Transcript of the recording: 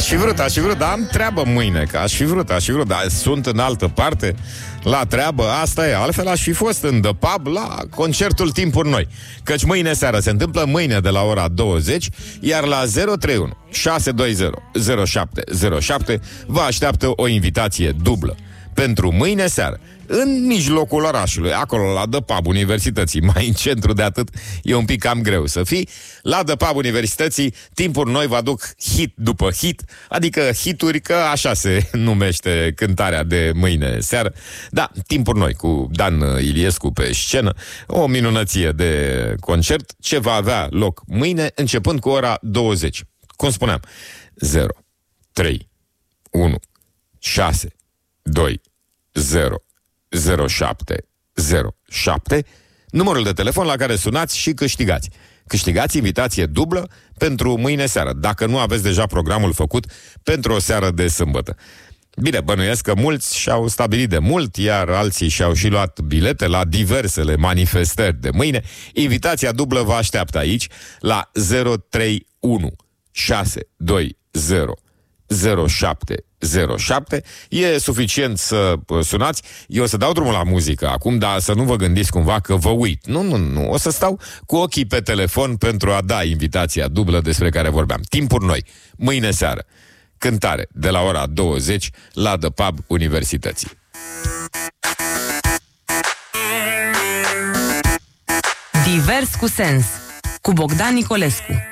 Aș fi vrut, dar am treabă mâine, că aș fi vrut, dar sunt în altă parte la treabă, asta e. Altfel aș fi fost în The Pub la concertul Timpuri Noi. Căci mâine seară se întâmplă mâine de la ora 20, iar la 031 620 0707 vă așteaptă o invitație dublă. Pentru mâine seară, în mijlocul orașului, acolo la The Pub Universității, mai în centru de atât, e un pic cam greu să fii. La The Pub Universității, Timpuri Noi vă aduc hit după hit, adică hituri, că așa se numește cântarea de mâine seară. Da, Timpuri Noi, cu Dan Iliescu pe scenă, o minunăție de concert ce va avea loc mâine, începând cu ora 20. Cum spuneam, 0, 3, 1, 6, 2, 0, 0707, numărul de telefon la care sunați și câștigați. Câștigați invitație dublă pentru mâine seară, dacă nu aveți deja programul făcut pentru o seară de sâmbătă. Bine, bănuiesc că mulți și-au stabilit de mult, iar alții și-au și luat bilete la diversele manifestări de mâine. Invitația dublă vă așteaptă aici la 031 620 0707. E suficient să sunați. Eu o să dau drumul la muzică acum, dar să nu vă gândiți cumva că vă uit. Nu. O să stau cu ochii pe telefon pentru a da invitația dublă despre care vorbeam. Timpuri Noi, mâine seară. Cântare de la ora 20 la The Pub Universității. Divers cu sens, cu Bogdan Nicolescu.